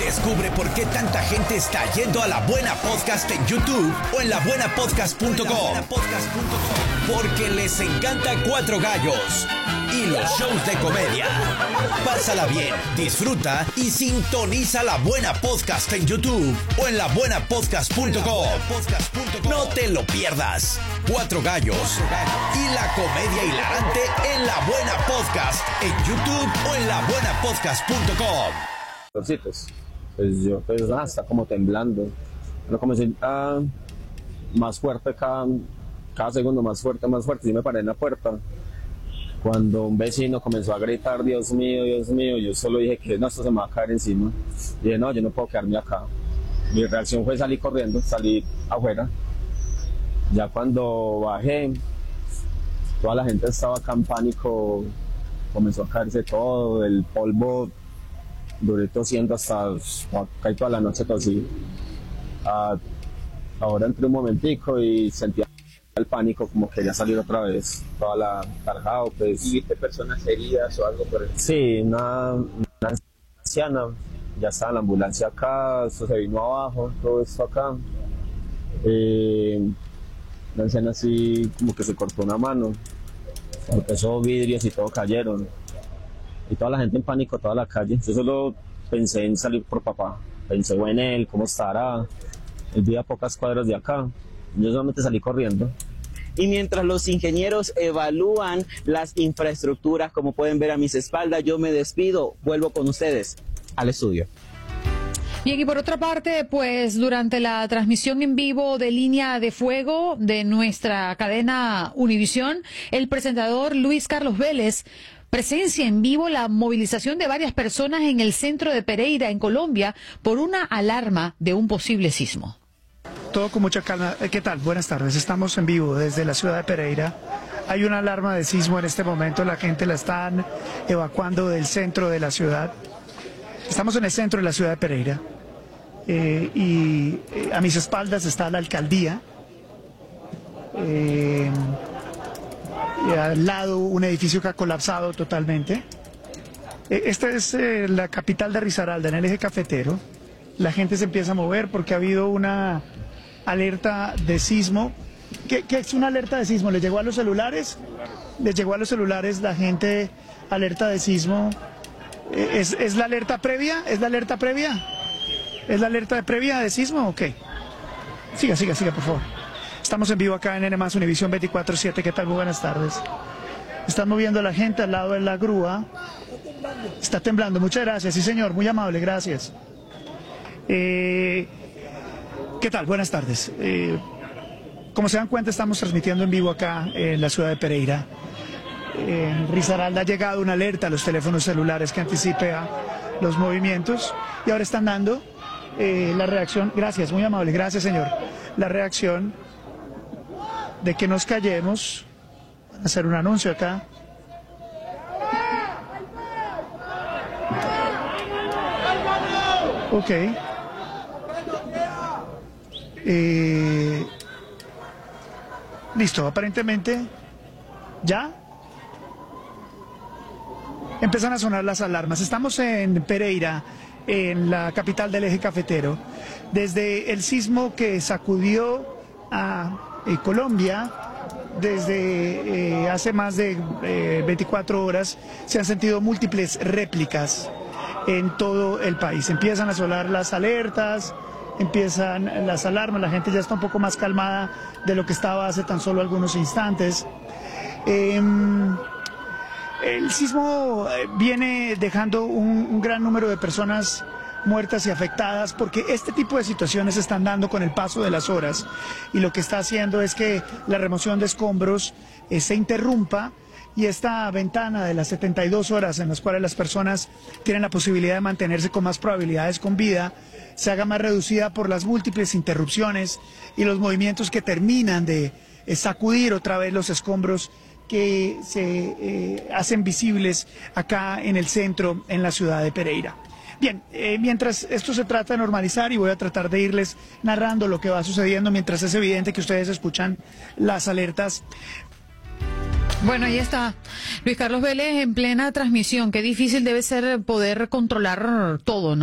Descubre por qué tanta gente está yendo a La Buena Podcast en YouTube o en labuenapodcast.com. Porque les encanta Cuatro Gallos y los shows de comedia. Pásala bien, disfruta y sintoniza La Buena Podcast en YouTube o en labuenapodcast.com. No te lo pierdas. Cuatro Gallos y la comedia hilarante en La Buena Podcast en YouTube o en labuenapodcast.com. Pues yo, está como temblando. Pero comencé más fuerte cada segundo, más fuerte. Y me paré en la puerta. Cuando un vecino comenzó a gritar, Dios mío, yo solo dije que no, esto se me va a caer encima. Dije, no, yo no puedo quedarme acá. Mi reacción fue salir corriendo, salir afuera. Ya cuando bajé, toda la gente estaba acá en pánico, comenzó a caerse todo, el polvo. Duré tosiendo hasta casi toda la noche tosí. Ahora entré un momentico y sentía el pánico, como quería salir otra vez. Toda la cargado, pues. ¿Y viste personas heridas o algo por el estilo? Sí, una anciana, ya estaba en la ambulancia acá, esto se vino abajo, todo esto acá. La anciana así como que se cortó una mano, empezó vidrios y todo cayeron. Y toda la gente en pánico, toda la calle. Yo solo pensé en salir por papá. Pensé en él, cómo estará. Él vive a pocas cuadras de acá. Yo solamente salí corriendo. Y mientras los ingenieros evalúan las infraestructuras, como pueden ver a mis espaldas, yo me despido. Vuelvo con ustedes al estudio. Bien, y por otra parte, pues durante la transmisión en vivo de Línea de Fuego de nuestra cadena Univisión, el presentador Luis Carlos Vélez presencia en vivo la movilización de varias personas en el centro de Pereira, en Colombia, por una alarma de un posible sismo. Todo con mucha calma. ¿Qué tal? Buenas tardes. Estamos en vivo desde la ciudad de Pereira. Hay una alarma de sismo en este momento. La gente la están evacuando del centro de la ciudad. Estamos en el centro de la ciudad de Pereira. A mis espaldas está la alcaldía. Al lado un edificio que ha colapsado totalmente. Esta es la capital de Risaralda, en el eje cafetero. La gente se empieza a mover porque ha habido una alerta de sismo. ¿Qué es una alerta de sismo? ¿Les llegó a los celulares? ¿Les llegó a los celulares la gente alerta de sismo? ¿Es la alerta previa? ¿Es la alerta previa? ¿Es la alerta previa de sismo o qué? Siga, por favor. Estamos en vivo acá en N+ Univisión 24/7. ¿Qué tal? Muy buenas tardes. Están moviendo a la gente al lado de la grúa. Está temblando. Muchas gracias. Sí, señor. Muy amable. Gracias. ¿Qué tal? Buenas tardes. Como se dan cuenta, estamos transmitiendo en vivo acá en la ciudad de Pereira. En Risaralda ha llegado una alerta a los teléfonos celulares que anticipe a los movimientos. Y ahora están dando la reacción. Gracias. Muy amable. Gracias, señor. La reacción de que nos callemos. Van a hacer un anuncio acá. Ok. Listo, aparentemente ya empiezan a sonar las alarmas. Estamos en Pereira, en la capital del eje cafetero. Desde el sismo que sacudió a Colombia, desde hace más de 24 horas, se han sentido múltiples réplicas en todo el país. Empiezan a sonar las alertas, empiezan las alarmas, la gente ya está un poco más calmada de lo que estaba hace tan solo algunos instantes. El sismo viene dejando un gran número de personas muertas y afectadas, porque este tipo de situaciones se están dando con el paso de las horas, y lo que está haciendo es que la remoción de escombros se interrumpa, y esta ventana de las 72 horas en las cuales las personas tienen la posibilidad de mantenerse con más probabilidades con vida, se haga más reducida por las múltiples interrupciones y los movimientos que terminan de sacudir otra vez los escombros que se hacen visibles acá en el centro, en la ciudad de Pereira. Bien, mientras esto se trata de normalizar, y voy a tratar de irles narrando lo que va sucediendo mientras es evidente que ustedes escuchan las alertas. Bueno, ahí está Luis Carlos Vélez en plena transmisión. Qué difícil debe ser poder controlar todo, ¿no?